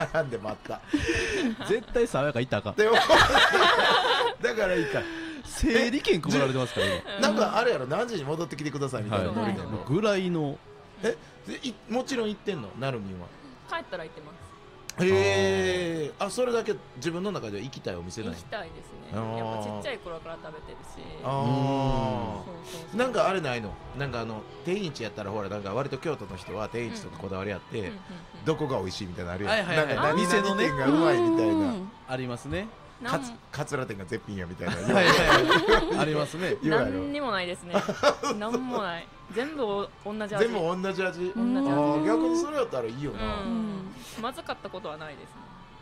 なんで待った絶対爽やかいったらあかん。 でもだからいいか整理券配られてますから今。 なんかあれやろ何時に戻ってきてくださいみたいなはいノリでもうぐらいの。 でもちろん行ってんのなるみんは帰ったら行ってます。 へえそれだけ自分の中では行きたいお店ない行きたいですね。 あーやっぱちっちゃい頃から食べてるし。 あそうあなんかあれないのなんか天一やったらほらなんか割と京都の人は天一とかこだわりあって、どこが美味しいみたいなのあるやん、 はいはいはいなんか何店のね 々店がうまいみたいなありますね。 桂店が絶品やみたいなはいはいありますね。 言うやろ何にもないですね。何もない。全部同じ味。 全部同じ味同じ味。 逆にそれやったらいいよな、 まずかったことはないですね。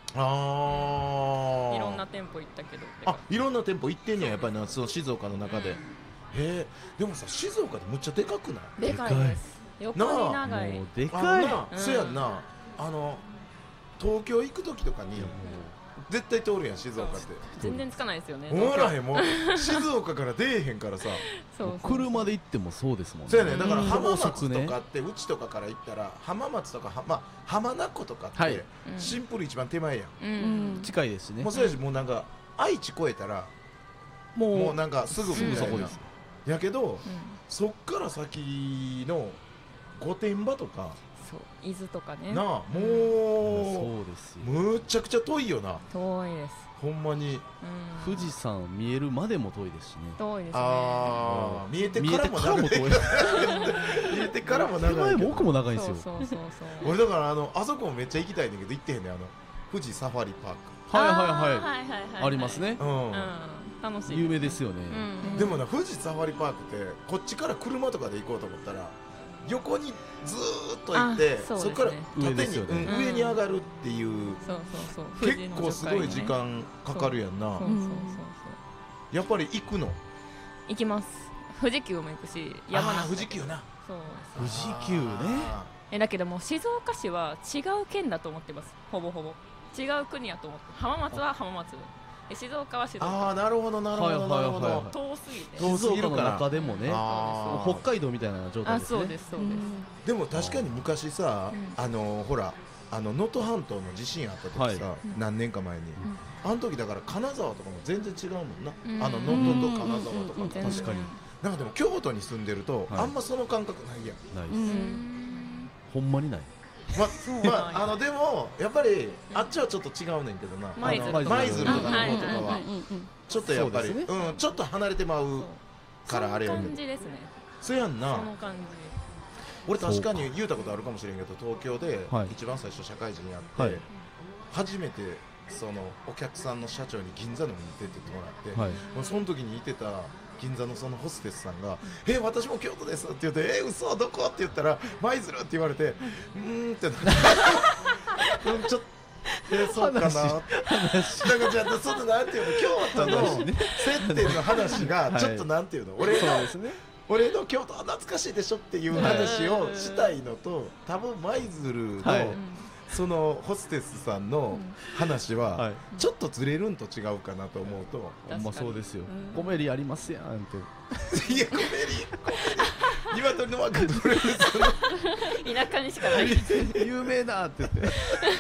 ああいろんな店舗行ったけど。 いろんな店舗行ってんねややっぱりなその静岡の中で、へえでもさ静岡ってむっちゃでかくないでかいです。横に長い。 もうでかい。 そやんな東京行く時とかに絶対通るやん静岡って全然つかないですよね。 思わらへんもう静岡から出えへんからさそう車で行ってもそうですもんね。 そうやねだから浜松高速ねとかってうちとかから行ったら浜松とか浜名湖とかっはいてシンプル一番手前やん近いですしね。 もうそうやしもうなんか愛知越えたらもうなんかすぐみたいなそこです。 やけどそっから先の御殿場とかそう伊豆とかね。 なあもそううですよ。 むちゃくちゃ遠いよな遠いです。 ほんまに富士山見えるまでも遠いですしね。 遠いですね。 ああ見えて見えてからも長いからも遠い。 見えてからも手長いけど前も奥も長いんですよ。 そうそう。 俺だからあそこもめっちゃ行きたいんだけど行ってへんねん富士サファリパーはいはいはい。 はい。 ありますね。 ク楽しい。 有名ですよね。 でもな富士サファリパークってこっちから車とかで行こうと思ったら横にずーっと行ってそこから上で縦にすよね上に上がるっていうそう。 結構すごい時間かかるやんなそう。 やっぱり行くの行きます。富士急も行くし、山梨。 富士急なそう。 富士急ね。 だけども静岡市は違う県だと思ってます。ほぼほぼ違う国やと思って。浜松は浜松。静岡は静岡。 ああなるほどなるほどなるほど遠すぎて。 静岡の中でもね、 あー北海道みたいな状態ですね。 そうですそうです。 でも確かに昔さほら能登半島の地震あった時さ何年か前にあの時だから金沢とかも全然違うもんな能登と金沢とかって確かに。 なんかでも京都に住んでるとはいあんまその感覚ないやんないです。ほんまにない。 でもやっぱりあっちはちょっと違うねんけどな舞鶴舞鶴とかの方とかはうんちょっとやっぱりそうですねちょっと離れてまうからあれやけどその感じですね。 そうやんなその感じ。 俺確かに言うたことあるかもしれんけど東京ではい一番最初社会人やはいって初めてそのお客さんの社長に銀座の方に出てってもらってはい。 もうその時にいてた銀座のそのホステスさんが「私も京都です」って言って「嘘どこ?」って言ったら「舞鶴」って言われて「ってなってちょっとそうかななんかじゃあそのなんていうの京都の接点の話がちょっとなんていうの俺の京都は懐かしいでしょっていう話をしたいのと多分舞鶴はいのそのホステスさんの話ははいちょっとずれるんと違うかなと思うとほんまそうですよ。コメリありますやんって。 いやコメリ鶏の枠取れる田舎にしかない。 有名だって言って。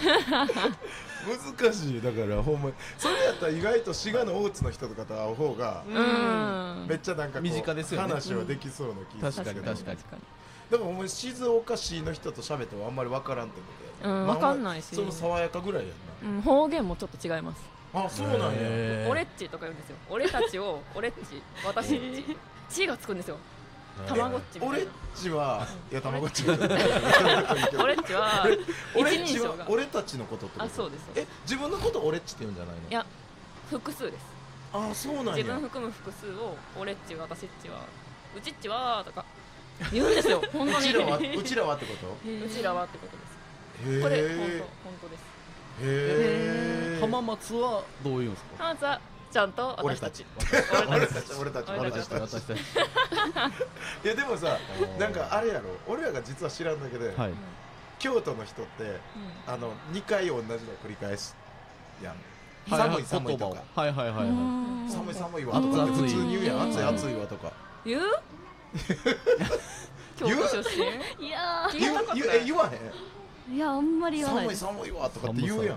難しいだからほんまそれやったら意外と滋賀の大津の人とかと会う方がめっちゃなんかこう身近ですよね話はできそうな気がするけど確かにでもお前静岡市の人と喋ってもあんまり分からんってことや分かんないし。 その爽やかぐらいやんな方言もちょっと違います。 あそうなんや俺っちとか言うんですよ。俺たちを俺っち私っちちがつくんですよ。たまごっちみたいな。 俺っちはいやたまごっち俺っちは俺っ一人称が俺たちのことってことそうです。 自分のこと俺っちって言うんじゃないのいや複数です。 あそうなんや自分含む複数を俺っち私っちはうちっちはとか言うんですよ。本当にうちらはってことうちらはってことです。 へこれえ本当です。 へえ浜松はどういうんですか。 浜松はちゃんと私たち俺たち私たち。 いやでもさなんかあれやろ俺らが実は知らんだけではい。 京都の人って2回同じの繰り返しやん寒い寒いとかはいはいはいはい。 寒い寒いわとかって普通に言うやん暑い暑いわとか言う京都出身いや聞いたことない言わへんいやあんまり言わない寒い寒いわとかって言うやん